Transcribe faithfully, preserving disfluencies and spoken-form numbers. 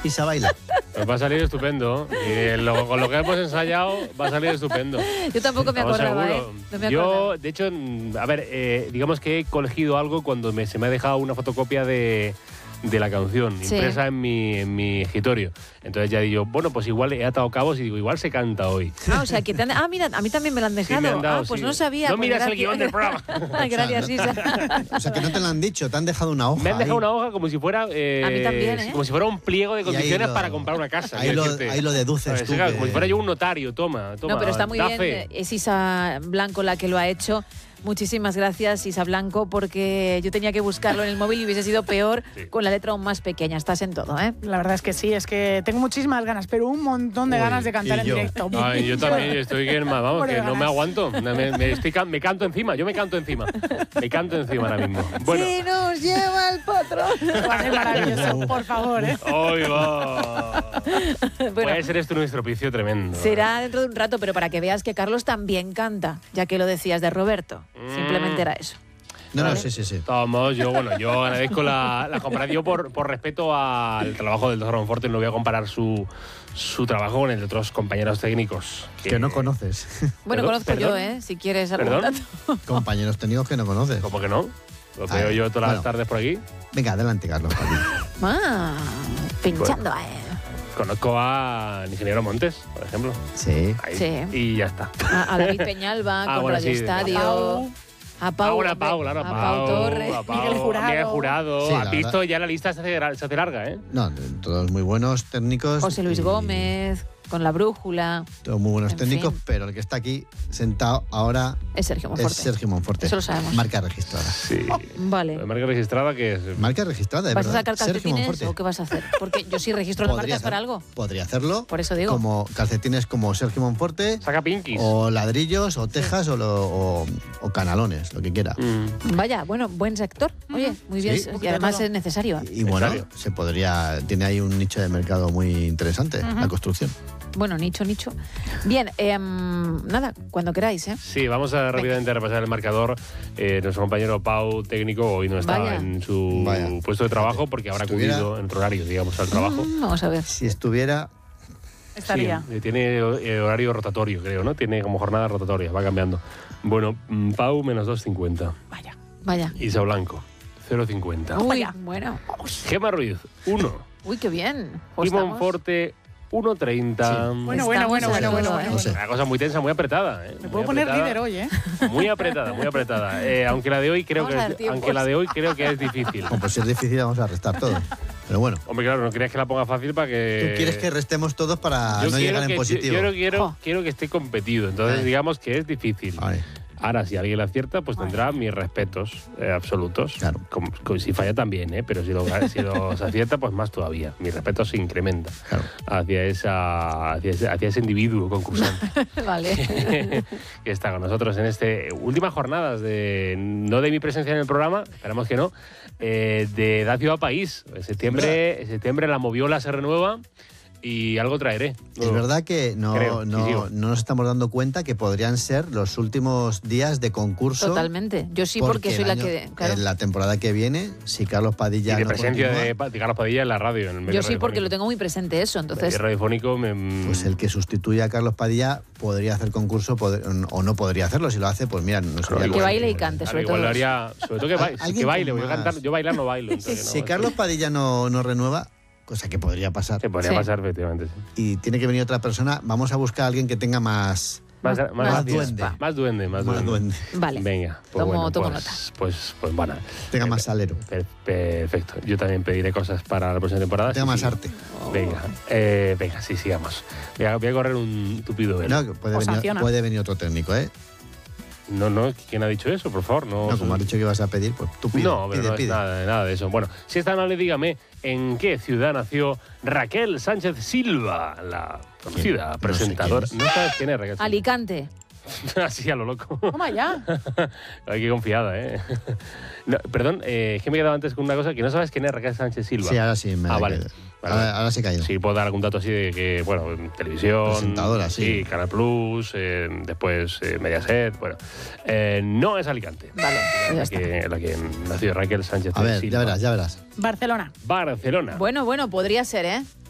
Isa baila. Pues va a salir estupendo. Y lo, con lo que hemos ensayado va a salir estupendo. Yo tampoco me Vamos, acordaba, seguro. ¿eh? No me Yo, acordaba. de hecho, a ver, eh, digamos que he cogido algo cuando me, se me ha dejado una fotocopia de, de la canción Sí. impresa en mi, en mi escritorio. Entonces ya digo, bueno, pues igual he atado cabos y digo, igual se canta hoy. Ah, o sea, que te han... Ah, mira, a mí también me lo han Sí, dejado. me han dado, ah, pues sí. no sabía. No pues miras el gracias. guión del programa. Ay, gracias, O sea, Isa. O sea, que no te lo han dicho, te han dejado una hoja. Me han dejado ahí. una hoja como si fuera eh, A mí también, ¿eh? como si fuera un pliego de Y ahí condiciones lo- para comprar una casa. Ahí quiero lo, decirte. ahí lo deduces ¿Sabes? tú. Claro, que- como si fuera yo un notario, toma, toma. No, pero está muy da bien. fe. Es Isa Blanco la que lo ha hecho. Muchísimas gracias, Isa Blanco, porque yo tenía que buscarlo en el móvil y hubiese sido peor Sí. con la letra aún más pequeña. Estás en todo, ¿eh? La verdad es que sí, es que tengo muchísimas ganas, pero un montón de Uy, ganas de cantar y en yo. directo. Ay, yo también estoy que, vamos, Por que no me ganas. aguanto. Me, me estoy can- me canto encima, yo me canto encima. Me canto encima ahora mismo. Bueno, ¡Sí nos lleva el patrón! Va a ser maravilloso, por favor, ¿eh? hoy va. Bueno, Puede ser esto un estropicio tremendo. será dentro de un rato, pero para que veas que Carlos también canta, ya que lo decías de Roberto. Mm. Simplemente era eso. No, no, ¿Vale? sí, sí, sí. Vamos, yo, bueno, yo agradezco la, la comparación. Yo por, por respeto al trabajo del doctor Monforte no voy a comparar su, su trabajo con el de otros compañeros técnicos. Que no conoces. Bueno, Perdón, conozco yo, perdón. ¿eh? Si quieres algún ¿Perdón? dato. Compañeros técnicos que no conoces. ¿Cómo que no? Lo A veo ver, yo todas bueno. las tardes por aquí. Venga, adelante, Carlos. Papi. Ah, pinchando, ¿eh? Conozco al ingeniero Montes, por ejemplo. Sí. Ahí. Sí. Y ya está. A, a David Peñalba Ah, con bueno, Radio sí, Estadio. Pau. A Pau, Ah, bueno, a Pau, claro, a a Pau, Pau, Torres. a Pau, Miguel Jurado. Miguel Jurado. Sí, la Has visto, verdad. ya la lista se hace, se hace larga, ¿eh? No, todos muy buenos técnicos. José Luis y Gómez, con la brújula. Todos muy buenos En técnicos, fin. pero el que está aquí sentado ahora Es Sergio es Monforte. Sergio Monforte. Eso lo sabemos. Marca registrada. Sí. Vale. La marca registrada que es. Marca registrada, de ¿Vas a verdad. sacar Sergio calcetines Monforte. o qué vas a hacer? Porque yo sí registro las Podría marcas para hacer- algo. Podría hacerlo. Por eso digo. Como calcetines como Sergio Monforte, Saca pinkies. o ladrillos, o tejas, o, lo- o- o canalones, lo que quiera. Mm. Vaya, bueno, buen sector. Oye, muy bien. Sí. Y además es necesario. ¿eh? Y bueno, Necesario. se podría. Tiene ahí un nicho de mercado muy interesante, la construcción. Bueno, nicho, nicho. Bien, em, nada, cuando queráis, ¿eh? Sí, vamos a rápidamente repasar el marcador. Eh, nuestro compañero Pau, técnico, hoy no está Vaya. en su Vaya. puesto de trabajo porque habrá Estuviera- acudido en horario, digamos, al trabajo. Mm, vamos a ver. Si estuviera. Estaría. Sí, eh, tiene eh, horario rotatorio, creo, ¿no? Tiene como jornada rotatoria, va cambiando. Bueno, mm, Pau, menos dos cincuenta. Vaya. Vaya. Isa Blanco, cero cincuenta. Uy, Vaya. bueno. Gema Ruiz, uno. Uy, qué bien. Y Pues estamos- Monforte, uno treinta. Bueno, bueno, Estamos bueno, a bueno, todo, bueno, ¿eh? bueno. No sé. Una cosa muy tensa, muy apretada. ¿eh? Me Muy puedo poner apretada. líder hoy, ¿eh? Muy apretada, muy apretada. Eh, aunque la de hoy creo Vamos que a dar es, tiempos. aunque la de hoy creo que es difícil. Como pues si es difícil, vamos a restar todo. Pero bueno, Hombre, claro, no querías que la ponga fácil para que. tú quieres que restemos todos para Yo no quiero llegar que, en positivo. Yo, yo quiero, Jo. quiero que esté competido. Entonces, Eh. digamos que es difícil. Vale. Ahora, si alguien la acierta, pues tendrá mis respetos eh, absolutos. Claro. Como- como si falla también, ¿eh? Pero si lo, si lo se acierta, pues más todavía. Mi respeto se incrementa Claro. hacia, esa, hacia, ese, hacia ese individuo concursante Vale. que está con nosotros en este últimas jornadas de no de mi presencia en el programa, esperamos que no, eh, de Da Ciudad País. En septiembre, en septiembre la Moviola se renueva y algo traeré. Es verdad que no, Creo, no, sí, sigo. no nos estamos dando cuenta que podrían ser los últimos días de concurso. Totalmente. Yo sí, porque, soy el la año- que. Claro. En la temporada que viene, si Carlos Padilla y de no presencia continúa, de, Pa- de Carlos Padilla en la radio. En el medio Yo sí, porque lo radiofónico. tengo muy presente eso. El Entonces, medio radiofónico me... pues el que sustituya a Carlos Padilla podría hacer concurso pod- o no podría hacerlo. Si lo hace, pues mira, no sería que igual. baile y cante, Claro, sobre igual todo. lo haría, sobre todo que, baile, Alguien que baile, con voy a más. cantar, yo bailar no bailo. entonces Si no, Carlos sí. Padilla no, no renueva, cosa que podría pasar, Que podría Sí. pasar, efectivamente. Sí. y tiene que venir otra persona, vamos a buscar a alguien que tenga más, Más, Más- más, más gracias. duende. Más duende, más, más duende. duende, Vale. Venga, pues Tomo- bueno, tomo pues, nota. pues, pues bueno. tenga más salero, Per- Perfecto. Yo también pediré cosas para la próxima temporada. tenga sí, más sí. arte. Venga, eh, venga, sí, sigamos. Voy a, voy a correr un tupido velo. No, que puede, O venir, sanciona. puede venir otro técnico, ¿eh? No, no, ¿quién ha dicho eso? Por favor, no. No, como has dicho que ibas a pedir, pues tú pide, No, pero pide, no pide. es nada, nada de eso. Bueno, si es tan amable, dígame, ¿en qué ciudad nació Raquel Sánchez Silva, la conocida No sé presentadora? quién No, sabes quién es Raquel Sánchez? Alicante. Así a lo loco. Toma ya. Ay, qué confiada, ¿eh? No, perdón, eh, es que me he quedado antes con una cosa, que no sabes quién es Raquel Sánchez Silva. Sí, ahora sí me Ah, he vale. quedado. Vale. Ahora, ahora sí he caído. Sí, puedo dar algún dato así de que, bueno, en televisión. Presentadora, sí. Canal Plus, eh, después eh, Mediaset, bueno. Eh, no es Alicante. Vale, pues ya la está. que, la que nació Raquel Sánchez A ver, Silva. ya verás, ya verás. Barcelona. Barcelona. Bueno, bueno, podría ser, ¿eh?